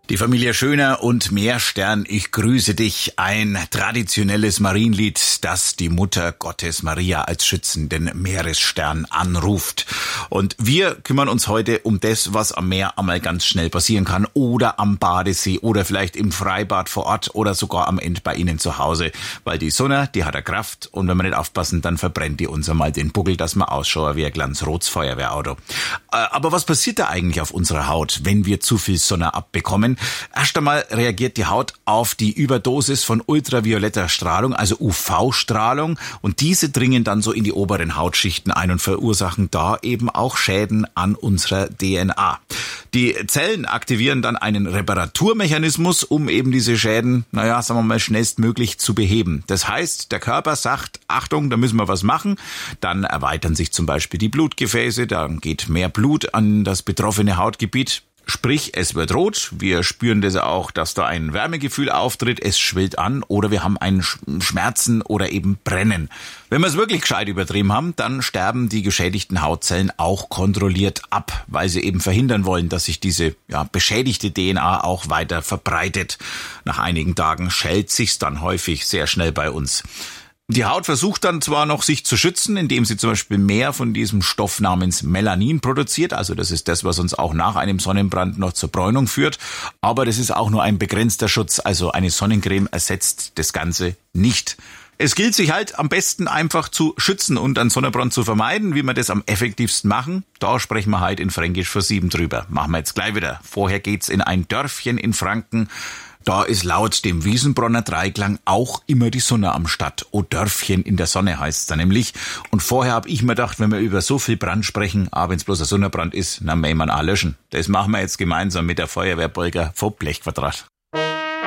Die Familie Schöner und Meerstern, ich grüße dich. Ein traditionelles Marienlied, das die Mutter Gottes Maria als schützenden Meeresstern anruft. Und wir kümmern uns heute um das, was am Meer einmal ganz schnell passieren kann oder am Badesee oder vielleicht im Freibad vor Ort oder sogar am Ende bei Ihnen zu Hause. Weil die Sonne, die hat eine Kraft und wenn wir nicht aufpassen, dann verbrennt die uns einmal den Buckel, dass wir ausschauen wie ein glanzrotes Feuerwehrauto. Aber was passiert da eigentlich auf unserer Haut, wenn wir zu viel Sonne abbekommen? Erst einmal reagiert die Haut auf die Überdosis von ultravioletter Strahlung, also UV-Strahlung, und diese dringen dann so in die oberen Hautschichten ein und verursachen da eben auch Schäden an unserer DNA. Die Zellen aktivieren dann einen Reparaturmechanismus, um eben diese Schäden, sagen wir mal, schnellstmöglich zu beheben. Das heißt, der Körper sagt, Achtung, da müssen wir was machen. Dann erweitern sich zum Beispiel die Blutgefäße, dann geht mehr Blut an das betroffene Hautgebiet. Sprich, es wird rot, wir spüren das auch, dass da ein Wärmegefühl auftritt, es schwillt an oder wir haben einen Schmerzen oder eben Brennen. Wenn wir es wirklich gescheit übertrieben haben, dann sterben die geschädigten Hautzellen auch kontrolliert ab, weil sie eben verhindern wollen, dass sich diese beschädigte DNA auch weiter verbreitet. Nach einigen Tagen schält sich's dann häufig sehr schnell bei uns. Die Haut versucht dann zwar noch, sich zu schützen, indem sie zum Beispiel mehr von diesem Stoff namens Melanin produziert. Also das ist das, was uns auch nach einem Sonnenbrand noch zur Bräunung führt. Aber das ist auch nur ein begrenzter Schutz. Also eine Sonnencreme ersetzt das Ganze nicht. Es gilt sich halt am besten einfach zu schützen und einen Sonnenbrand zu vermeiden. Wie wir das am effektivsten machen, da sprechen wir heute in Fränkisch für 7 drüber. Machen wir jetzt gleich wieder. Vorher geht's in ein Dörfchen in Franken. Da ist laut dem Wiesenbronner Dreiklang auch immer die Sonne am Start. O Dörfchen in der Sonne heißt's da nämlich. Und vorher hab ich mir gedacht, wenn wir über so viel Brand sprechen, wenn's bloß ein Sonnenbrand ist, dann mähen wir ihn auch löschen. Das machen wir jetzt gemeinsam mit der Feuerwehrbolger vom Blechquadrat.